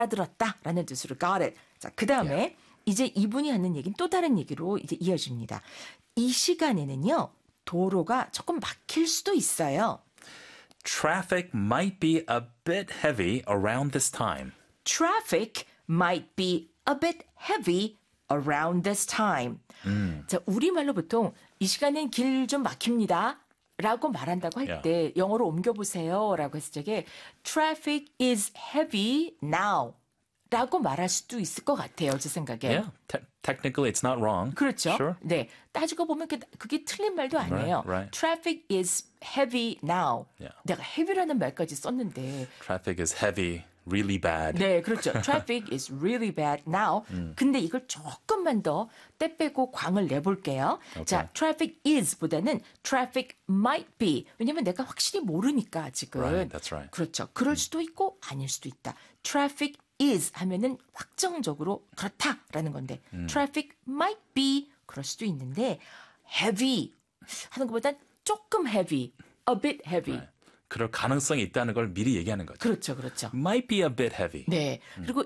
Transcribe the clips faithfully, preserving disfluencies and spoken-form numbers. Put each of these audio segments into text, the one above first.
알아들었다라는 뜻으로 got it. 자, 그 다음에 Yeah. 이제 이분이 하는 얘기는 또 다른 얘기로 이제 이어집니다. 이 시간에는요, 도로가 조금 막힐 수도 있어요. Traffic might be a bit heavy around this time. Traffic might be a bit heavy around this time. 음. 자, 우리말로 보통 이 시간엔 길 좀 막힙니다. 라고 말한다고 할 때 Yeah. 영어로 옮겨보세요. 라고 했을 적에 Traffic is heavy now. 라고 말할 수도 있을 것 같아요. 제 생각에. Yeah, te- technically it's not wrong. 그렇죠. Sure. 네. 따지고 보면 그게, 그게 틀린 말도 아니에요. Right, right. Traffic is heavy now. Yeah. 내가 heavy라는 말까지 썼는데. Traffic is heavy, really bad. 네, 그렇죠. Traffic is really bad now. 음. 근데 이걸 조금만 더 떼 빼고 광을 내볼게요. Okay. 자, traffic is보다는 traffic might be. 왜냐면 내가 확실히 모르니까 아직은. Right, that's right. 그렇죠. 그럴 수도 있고 아닐 수도 있다. Traffic is 하면은 확정적으로 그렇다라는 건데 음. traffic might be 그럴 수도 있는데 heavy 하는 것보단 조금 heavy, a bit heavy. Right. 그럴 가능성이 있다는 걸 미리 얘기하는 거죠. 그렇죠, 그렇죠. Might be a bit heavy. 네. 그리고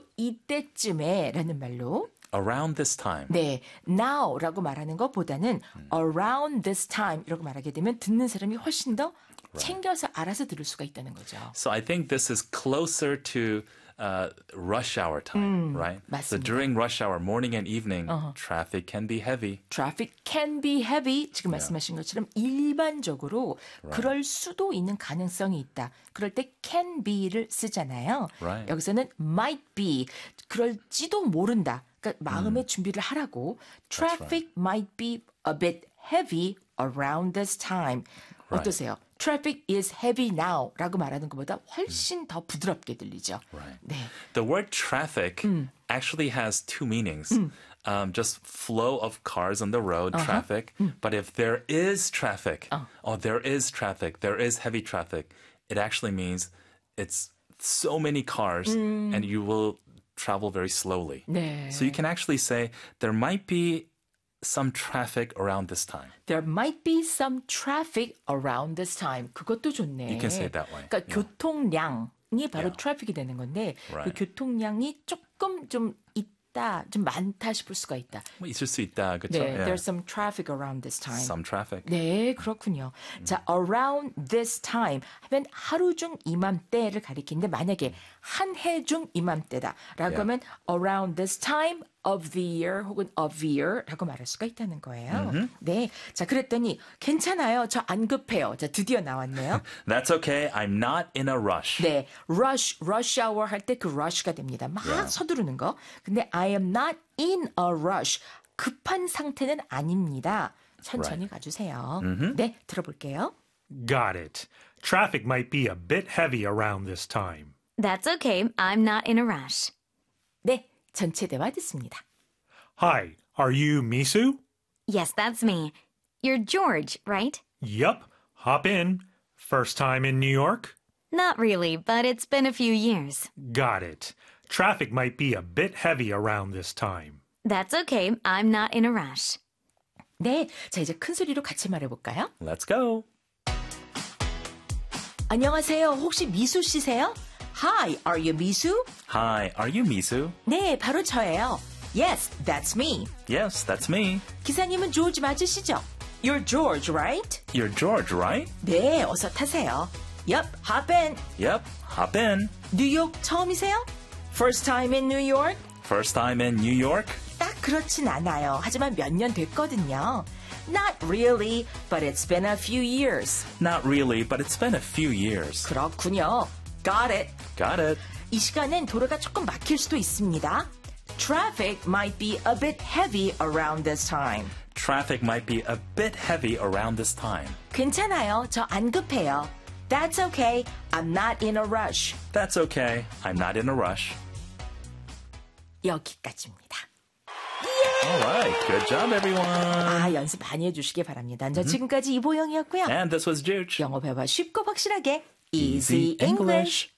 이때쯤에라는 말로 Around this time. 네, now라고 말하는 것보다는 around this time 이라고 말하게 되면 듣는 사람이 훨씬 더 챙겨서 알아서 들을 수가 있다는 거죠. So I think this is closer to uh, rush hour time, right? So 맞습니다. during rush hour, morning and evening, traffic can be heavy. Traffic can be heavy. 지금 말씀하신 것처럼 일반적으로 그럴 수도 있는 가능성이 있다. 그럴 때 can be를 쓰잖아요. Right. 여기서는 might be. 그럴지도 모른다. 그러니까 마음의 준비를 하라고. Traffic might be a bit heavy around this time. 어떠세요? Traffic is heavy now 라고 말하는 것보다 훨씬 더 부드럽게 들리죠. Right. 네. The word traffic actually has two meanings. Um, just flow of cars on the road, traffic. But if there is traffic, oh, there is traffic, there is heavy traffic, it actually means it's so many cars and you will travel very slowly. 네. So you can actually say there might be some traffic around this time. There might be some traffic around this time. 그것도 좋네. You can say it that way. 그러니까 Yeah. 교통량이 바로 Yeah. 트래픽이 되는 건데 Right. 그 교통량이 조금 좀 있다, 좀 많다 싶을 수가 있다. 뭐 있을 수 있다, 그렇죠? 네, there's some traffic around this time. Some traffic. 네, 그렇군요. 자, around this time 하면 하루 중 이맘때를 가리키는데 만약에 한 해 중 이맘때다라고 Yeah. 하면 around this time of the year 혹은 of year라고 말할 수가 있다는 거예요. 네, 자 그랬더니 괜찮아요. 저 안 급해요. 자 드디어 나왔네요. That's okay. I'm not in a rush. 네, rush, rush hour 할 때 그 rush가 됩니다. 막 Yeah. 서두르는 거. 근데 I am not in a rush. 급한 상태는 아닙니다. 천천히 가주세요. 네, 들어볼게요. Got it. Traffic might be a bit heavy around this time. That's okay. I'm not in a rush. 네, 전체 대화 듣습니다. Hi, are you Misu? Yes, that's me. You're George, right? Yup. Hop in. First time in New York? Not really, but it's been a few years. Got it. Traffic might be a bit heavy around this time. That's okay. I'm not in a rush. 네, 자 이제 큰 소리로 같이 말해볼까요? Let's go. 안녕하세요. 혹시 미수 씨세요? Hi, are you 미수? Hi, are you Misu? 네, 바로 저예요. Yes, that's me. Yes, that's me. 기사님은 조지 맞으시죠? You're George, right? You're George, right? 네, 어서 타세요. Yup, hop in. Yep, hop in. 뉴욕 처음이세요? First time in New York? First time in New York? 딱 그렇진 않아요. 하지만 몇 년 됐거든요. Not really, but it's been a few years. Not really, but it's been a few years. 그렇군요. Got it. Got it. 이 시간엔 도로가 조금 막힐 수도 있습니다. Traffic might be a bit heavy around this time. Traffic might be a bit heavy around this time. 괜찮아요. 저 안 급해요. That's okay. I'm not in a rush. That's okay. I'm not in a rush. 여기까지입니다. All right. Good job, everyone. 아, 연습 많이 해주시기 바랍니다. 저 지금까지 이보영이었고요. And this was Juge. 영어 배워 쉽고 확실하게 Easy Easy English. English.